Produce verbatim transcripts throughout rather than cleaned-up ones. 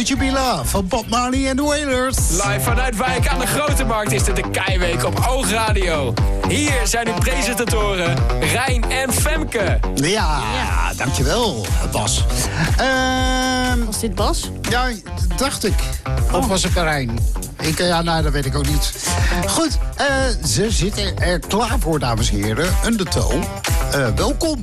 You Be Love van Bob Marley en de Wailers. Live vanuit Wijk aan de Grote Markt is dit de Keiweek op Oogradio. Hier zijn uw presentatoren Rijn en Femke. Ja, ja. Dankjewel, Bas. Uh, was dit Bas? Ja, dacht ik. Of was het Rijn? Ik, ja, nou, dat weet ik ook niet. Goed, uh, ze zitten er klaar voor, dames en heren. Undertow, uh, welkom.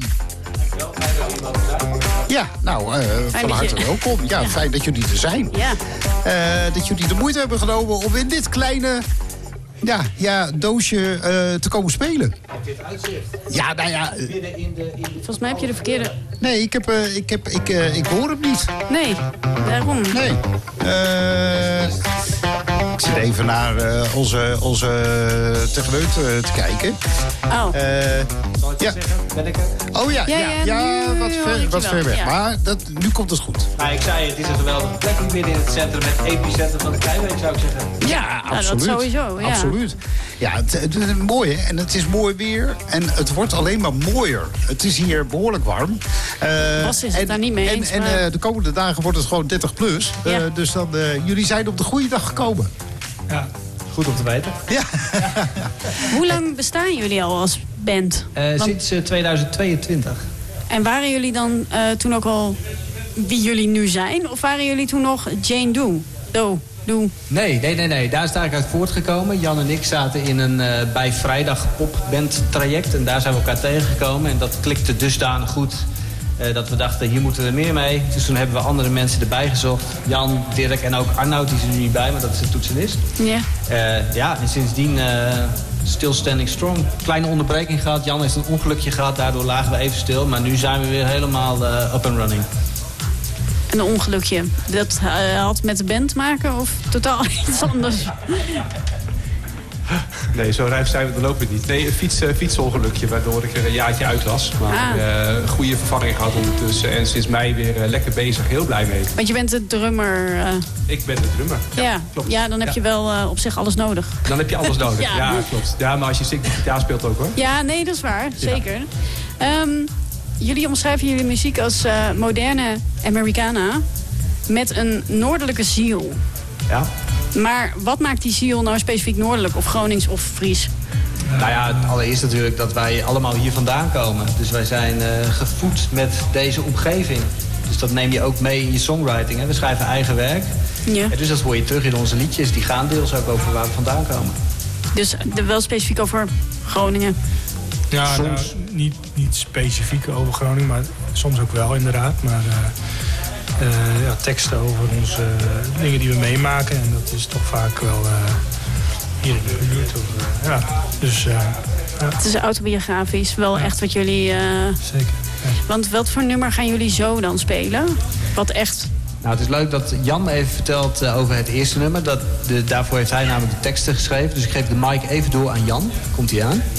Ja, nou, uh, van harte je... welkom. Ja, ja, fijn dat jullie er zijn. Ja. Uh, dat jullie de moeite hebben genomen om in dit kleine ja, ja, doosje uh, te komen spelen. Heb je het uitzicht? Ja, nou ja. Uh, in de, in de... Volgens mij heb je de verkeerde... Nee, ik, heb, uh, ik, heb, ik, uh, ik hoor hem niet. Nee, daarom. Nee. Uh, ik zit even naar uh, onze, onze techneut uh, te kijken. Oh. Uh, Zal ik ja. zeggen? Ben ik er? Oh ja, ja, ja, ja nu wat ver, wat ver weg. Ja. Maar dat, nu komt het goed. Nou, ik zei het is een geweldige plek hier midden in het centrum. Het epicentrum van de Keiweek, zou ik zeggen. Ja, ja absoluut. Dat sowieso, ja. Absoluut. Ja, het, het, het is mooi, hè? En het is mooi weer. En het wordt alleen maar mooier. Het is hier behoorlijk warm. Uh, Bas is het en, daar niet mee eens. En, maar... en uh, de komende dagen wordt het gewoon dertig plus. Ja. Uh, dus dan, uh, jullie zijn op de goede dag gekomen. Ja, goed om te weten. Ja. Hoe lang bestaan jullie al als band? Uh, Want... Sinds uh, tweeduizend tweeëntwintig. En waren jullie dan uh, toen ook al wie jullie nu zijn? Of waren jullie toen nog Jane Doe? Doe. Doe. Nee, nee, nee, nee. Daar is het eigenlijk uit voortgekomen. Jan en ik zaten in een uh, bij Vrijdag popband traject. En daar zijn we elkaar tegengekomen. En dat klikte dusdanig goed uh, dat we dachten, hier moeten we meer mee. Dus toen hebben we andere mensen erbij gezocht. Jan, Dirk en ook Arnoud, die is er nu niet bij, maar dat is de toetsenist. Ja. Uh, ja, en sindsdien uh, still standing strong. Kleine onderbreking gehad. Jan heeft een ongelukje gehad, daardoor lagen we even stil. Maar nu zijn we weer helemaal uh, up and running. Een ongelukje. Dat uh, had met de band te maken of totaal iets anders? Nee, zo rijp zijn we dan ook weer niet. Nee, een fiets, uh, fietsongelukje waardoor ik er een jaartje uit was. Maar ah. uh, goede vervanging gehad ondertussen. En sinds mei weer uh, lekker bezig. Heel blij mee. Want je bent de drummer. Uh... Ik ben de drummer. Ja, ja. klopt. Ja, dan heb ja. je wel uh, op zich alles nodig. Dan heb je alles nodig. ja. ja, klopt. Ja, maar als je zingt, gitaar speelt ook hoor. Ja, nee, dat is waar. Zeker. Ja. Um, jullie omschrijven jullie muziek als uh, moderne Americana met een noordelijke ziel. Ja. Maar wat maakt die ziel nou specifiek noordelijk of Gronings of Fries? Nou ja, allereerst natuurlijk dat wij allemaal hier vandaan komen. Dus wij zijn uh, gevoed met deze omgeving. Dus dat neem je ook mee in je songwriting. Hè? We schrijven eigen werk. Ja. En dus dat hoor je terug in onze liedjes. Die gaan deels ook over waar we vandaan komen. Dus de, wel specifiek over Groningen? Ja, soms. Nou, niet, niet specifiek over Groningen, maar soms ook wel inderdaad. Maar uh, uh, ja, teksten over onze uh, dingen die we meemaken. En dat is toch vaak wel uh, hier in de buurt. Of, uh, ja. Dus, uh, ja. Het is autobiografisch, wel ja. echt wat jullie... Uh... Zeker. Ja. Want wat voor nummer gaan jullie zo dan spelen? Wat echt... Nou, het is leuk dat Jan even vertelt uh, over het eerste nummer. Dat de, daarvoor heeft hij namelijk de teksten geschreven. Dus ik geef de mic even door aan Jan. Komt hij aan?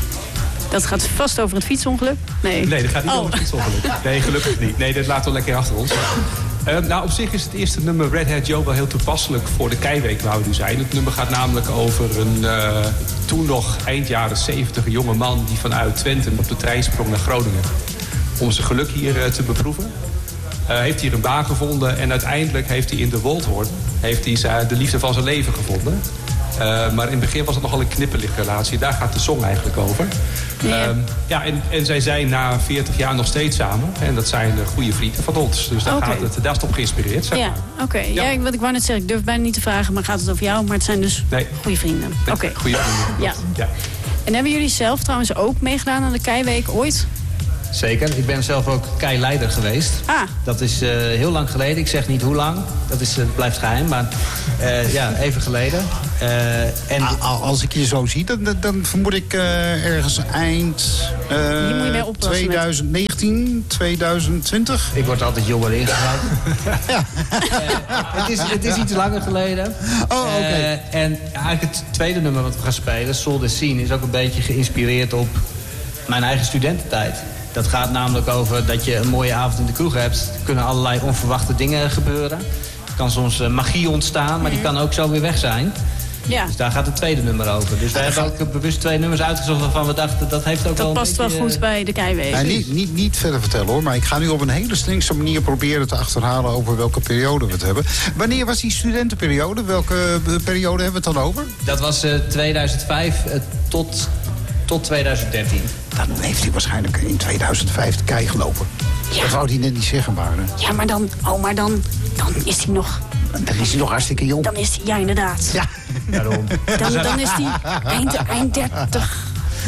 Dat gaat vast over het fietsongeluk? Nee, nee dat gaat niet oh. over het fietsongeluk. Nee, gelukkig niet. Nee, dat laten we lekker achter ons. Uh, nou, op zich is het eerste nummer Red Hat Joe wel heel toepasselijk voor de Keiweek waar we nu zijn. Het nummer gaat namelijk over een uh, toen nog eind jaren zeventig jonge man die vanuit Twente op de trein sprong naar Groningen. Om zijn geluk hier uh, te beproeven. Uh, heeft hier een baan gevonden en uiteindelijk heeft hij in de Woldhoorn heeft hij zijn, de liefde van zijn leven gevonden. Uh, maar in het begin was het nogal een knipperlige relatie. Daar gaat de song eigenlijk over. Ja, um, ja en, en zij zijn na veertig jaar nog steeds samen. En dat zijn uh, goede vrienden van ons. Dus daar, okay. gaat het, daar is het op geïnspireerd. Zeg ja, oké. Okay. Ja. Ja, wat ik wou net zeggen, ik durf bijna niet te vragen, maar gaat het over jou? Maar het zijn dus nee. goede vrienden. Nee, oké. Okay. Goede vrienden. Ja. Ja. En hebben jullie zelf trouwens ook meegedaan aan de Keiweek ooit? Zeker. Ik ben zelf ook keileider geweest. Ah. Dat is uh, heel lang geleden. Ik zeg niet hoe lang. Dat is, uh, blijft geheim. Maar uh, ja, even geleden. Uh, en als ik je zo zie, dan, dan vermoed ik uh, ergens eind uh, twintig negentien, twintig twintig. Ik word altijd jonger ingehaald. ja. uh, het, is, het is iets langer geleden. Oh, oké. Okay. Uh, en eigenlijk het tweede nummer wat we gaan spelen, Sol de Scene, is ook een beetje geïnspireerd op mijn eigen studententijd. Dat gaat namelijk over dat je een mooie avond in de kroeg hebt. Er kunnen allerlei onverwachte dingen gebeuren. Er kan soms uh, magie ontstaan, maar die kan ook zo weer weg zijn. Ja. Dus daar gaat het tweede nummer over. Dus wij hebben ook bewust twee nummers uitgezocht waarvan we dachten dat heeft ook dat wel een past beetje, wel goed bij de Keiweek. Ja, niet, niet, niet verder vertellen hoor, maar ik ga nu op een hele slinkse manier proberen te achterhalen over welke periode we het hebben. Wanneer was die studentenperiode? Welke periode hebben we het dan over? Dat was uh, tweeduizend vijf uh, tot, tot tweeduizend dertien. Dan heeft hij waarschijnlijk in tweeduizend vijf de kei gelopen. Ja. Dat wou hij net niet zeggen, maar... Uh, Ja, maar dan, oh, maar dan, dan is hij nog... dan is hij nog hartstikke jong. Dan is hij, ja inderdaad. Ja. Daarom. Dan, dan is hij eind, eind dertig.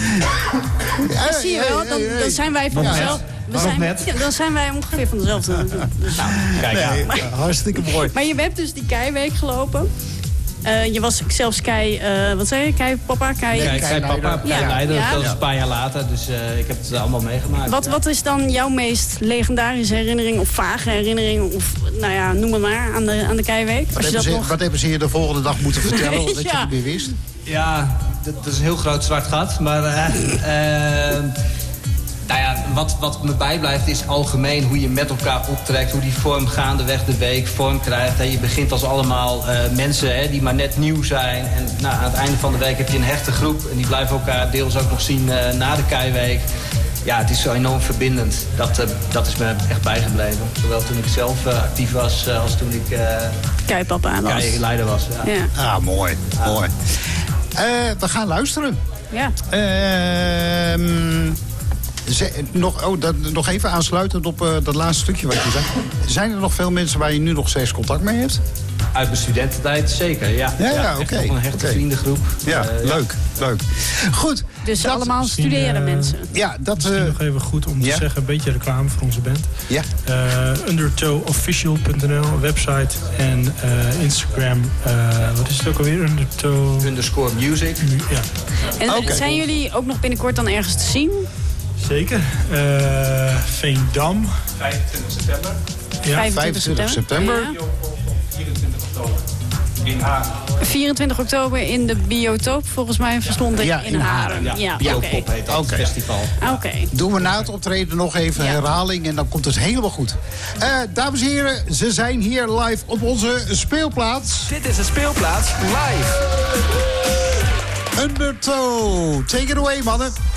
Ja, Zie je wel, dan, dan zijn wij van Ja, dezelfde... We zijn, net. ja, dan zijn wij ongeveer van dezelfde. Dus. Kijk aan. Nee, hartstikke mooi. Maar je hebt dus die Keiweek gelopen. Uh, je was zelfs kei... Uh, wat zei je? Kei papa? Kei... Kijk, kijk papa, Ja. kijk leider, Ja. dat is een paar jaar later. Dus uh, ik heb het allemaal meegemaakt. Wat, wat is dan jouw meest legendarische herinnering of vage herinnering? Of nou ja, noem het maar, aan de, aan de Keiweek. Wat Als je hebben, dat ze, nog... wat hebben ze je de volgende dag moeten vertellen, dat je Ja. het niet meer wist? Ja, dat, dat is een heel groot zwart gat. Maar uh, uh, nou ja, wat, wat me bijblijft is algemeen hoe je met elkaar optrekt. Hoe die vorm gaandeweg de week vorm krijgt. Hè. Je begint als allemaal uh, mensen hè, die maar net nieuw zijn. En nou, aan het einde van de week heb je een hechte groep. En die blijven elkaar deels ook nog zien uh, na de Keiweek. Ja, het is zo enorm verbindend. Dat, uh, dat is me echt bijgebleven. Zowel toen ik zelf uh, actief was uh, als toen ik uh, Keipapa was. Kei-leider was. Ja. Ja. Ah, mooi. Ah. mooi. Uh, we gaan luisteren. Ja. Uh, ze, nog, oh, dat, nog even aansluitend op uh, dat laatste stukje wat je zei. Zijn er nog veel mensen waar je nu nog steeds contact mee hebt? Uit mijn studententijd zeker, ja. Ja, ja, echt oké. nog een hechte Okay. vriendengroep. Ja, Uh, leuk, leuk. Goed. Dus dat, allemaal misschien, studeren uh, mensen. Ja, dat... Misschien Uh, nog even goed om ja? te zeggen, een beetje reclame voor onze band. ja. Uh, undertow official punt n l, website en uh, Instagram. Uh, wat is het ook alweer? Undertow... Underscore music. Ja, En Oké. zijn jullie ook nog binnenkort dan ergens te zien? zeker. Uh, Veendam. vijfentwintig september. Ja, vijfentwintig september. Ja. vierentwintig oktober. In Haarlem. vierentwintig oktober in de Biotoop, volgens mij verstonden Ja, in in Haarlem. Ja, Ja, ja oké. Biopop heet dat Oké. festival. Oké. Doen we na het optreden nog even Ja. herhaling en dan komt het helemaal goed. Uh, dames en heren, ze zijn hier live op onze speelplaats. Dit is de speelplaats live. Undertow. Take it away, mannen.